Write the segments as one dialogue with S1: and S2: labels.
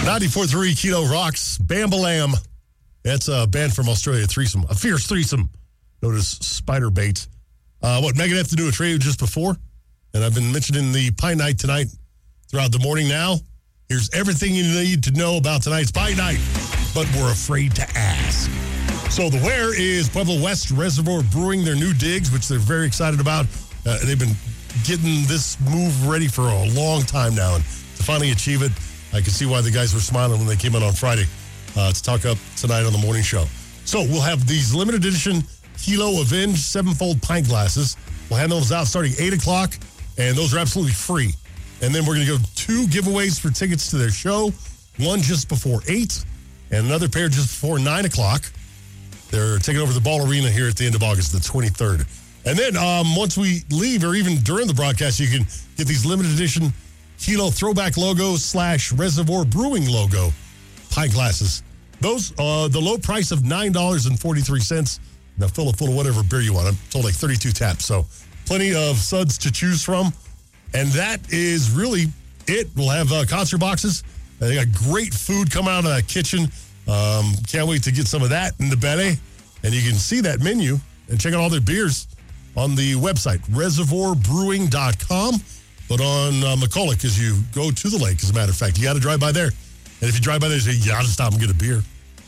S1: 94.3 Kilo rocks Bambalam. That's a band from Australia, threesome, a fierce threesome known as Spider Bait. Megadeth to do a trade just before, and I've been mentioning the Pint Night tonight throughout the morning now. Here's everything you need to know about tonight's Pint Night, but we're afraid to ask. So the where is Pueblo West Reservoir Brewing their new digs, which they're very excited about. They've been getting this move ready for a long time now, and to finally achieve it, I can see why the guys were smiling when they came in on Friday to talk up tonight on the morning show. So we'll have these limited edition Kilo Avenge 7-fold pint glasses. We'll hand those out starting 8 o'clock, and those are absolutely free. And then we're going to go 2 giveaways for tickets to their show, one just before 8 and another pair just before 9 o'clock. They're taking over the Ball Arena here at the end of August, the 23rd. And then once we leave, or even during the broadcast, you can get these limited edition Kilo throwback logo / Reservoir Brewing logo pint glasses. Those, the low price of $9.43. Now fill it full of whatever beer you want. I'm told like 32 taps, so plenty of suds to choose from. And that is really it. We'll have concert boxes. They got great food coming out of that kitchen. Can't wait to get some of that in the Bene. And you can see that menu and check out all their beers on the website, reservoirbrewing.com. But on McCulloch, as you go to the lake, as a matter of fact, you got to drive by there. And if you drive by there, you say, you got to stop and get a beer.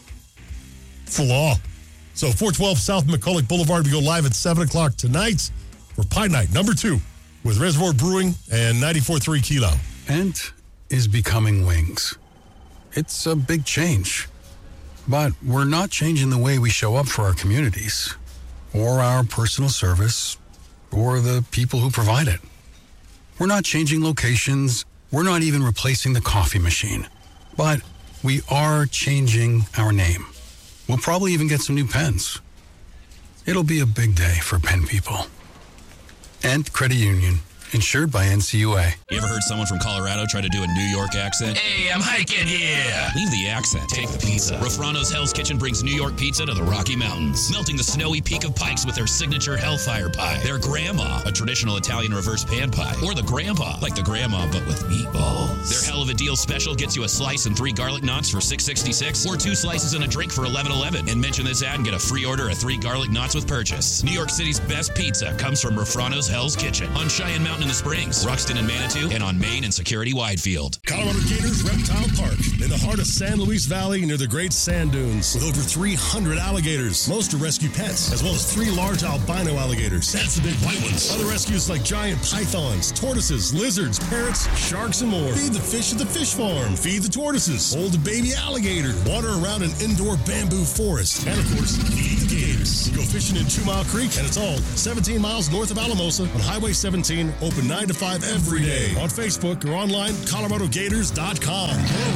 S1: Flaw. So 412 South McCulloch Boulevard, we go live at 7 o'clock tonight for Pint Night, number 2, with Reservoir Brewing and 94.3 Kilo.
S2: Ent is becoming Wings. It's a big change. But we're not changing the way we show up for our communities, or our personal service, or the people who provide it. We're not changing locations. We're not even replacing the coffee machine. But we are changing our name. We'll probably even get some new pens. It'll be a big day for pen people. Ent Credit Union. Insured by NCUA.
S3: You ever heard someone from Colorado try to do a New York accent? Hey, I'm hiking here. Leave the accent. Take the pizza. Rafrano's Hell's Kitchen brings New York pizza to the Rocky Mountains, melting the snowy peak of Pikes with their signature Hellfire Pie, their Grandma, a traditional Italian reverse pan pie, or the Grandpa, like the Grandma but with meatballs. Their Hell of a Deal special gets you a slice and 3 garlic knots for $6.66, or 2 slices and a drink for $11.11. And mention this ad and get a free order of 3 garlic knots with purchase. New York City's best pizza comes from Rafrano's Hell's Kitchen on Cheyenne Mountain in the Springs, Ruxton and Manitou, and on Main and Security Widefield.
S1: Colorado Gators Reptile Park, in the heart of San Luis Valley near the Great Sand Dunes, with over 300 alligators. Most are rescue pets, as well as 3 large albino alligators. That's the big white ones. Other rescues like giant pythons, tortoises, lizards, parrots, sharks, and more. Feed the fish at the fish farm. Feed the tortoises. Hold a baby alligator. Water around an indoor bamboo forest. And, of course, feed the gators. Go fishing in 2 Mile Creek, and it's all 17 miles north of Alamosa on Highway 17, open 9 to 5 every day. On Facebook or online, ColoradoGators.com.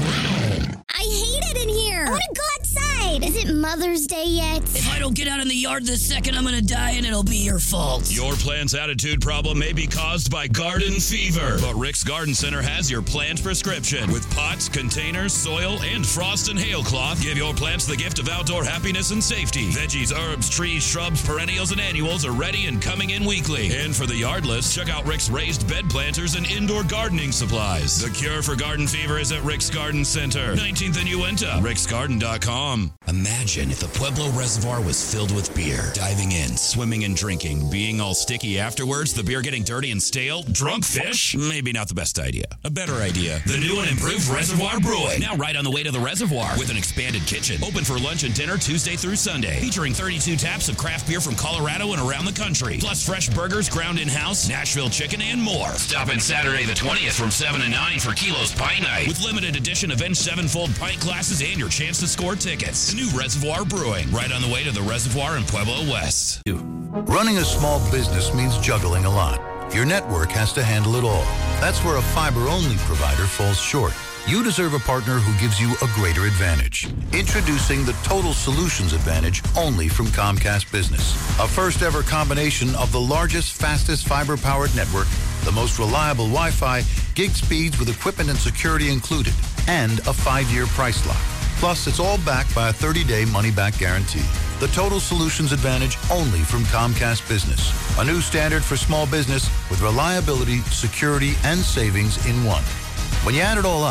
S4: I hate it in here. I want to go outside. Is it Mother's Day yet?
S5: If I don't get out in the yard this second, I'm going to die and it'll be your fault.
S3: Your plant's attitude problem may be caused by garden fever, but Rick's Garden Center has your plant prescription. With pots, containers, soil, and frost and hail cloth, give your plants the gift of outdoor happiness and safety. Veggies, herbs, trees, shrubs, perennials, and annuals are ready and coming in weekly. And for the yardless, check out Rick's raised bed planters and indoor gardening supplies. The cure for garden fever is at Rick's Garden Center, 19th and Uinta, ricksgarden.com. Imagine if the Pueblo Reservoir was filled with beer. Diving in, swimming and drinking, being all sticky afterwards, the beer getting dirty and stale, drunk fish? Maybe not the best idea. A better idea. The new and improved Reservoir Brewing. Now right on the way to the reservoir with an expanded kitchen. Open for lunch and dinner Tuesday through Sunday. Featuring 32 taps of craft beer from Colorado and around the country. Plus fresh burgers ground in-house, Nashville chicken, and more. Stop in Saturday the 20th from 7 to 9 for Kilo's Pint Night. With limited edition Avenge 7-fold pint glasses and your chance to score tickets. The new Reservoir Brewing. Right on the way to the reservoir in Pueblo West.
S6: Running a small business means juggling a lot. Your network has to handle it all. That's where a fiber-only provider falls short. You deserve a partner who gives you a greater advantage. Introducing the Total Solutions Advantage only from Comcast Business. A first-ever combination of the largest, fastest fiber-powered network, the most reliable Wi-Fi, gig speeds with equipment and security included, and a 5-year price lock. Plus, it's all backed by a 30-day money-back guarantee. The Total Solutions Advantage only from Comcast Business. A new standard for small business with reliability, security, and savings in one. When you add it all up,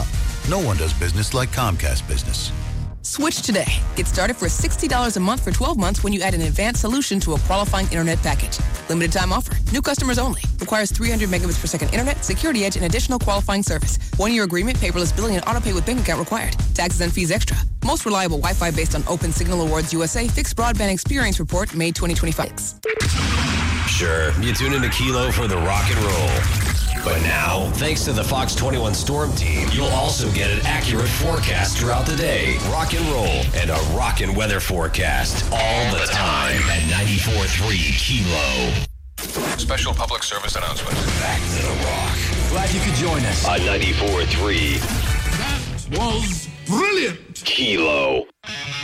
S6: No one does business like Comcast Business.
S7: Switch today. Get started for $60 a month for 12 months when you add an advanced solution to a qualifying internet package. Limited time offer. New customers only. Requires 300 megabits per second internet, security edge, and additional qualifying service. 1-year agreement, paperless billing, and auto pay with bank account required. Taxes and fees extra. Most reliable Wi-Fi based on Open Signal Awards USA Fixed Broadband Experience Report, May 2025.
S8: Sure, you tune into Kilo for the rock and roll. But now, thanks to the Fox 21 Storm Team, you'll also get an accurate forecast throughout the day, rock and roll, and a rockin' weather forecast all the time at 94.3 Kilo.
S9: Special public service announcement.
S8: Back to the rock. Glad you could join us on 94.3.
S9: That was brilliant.
S8: Kilo.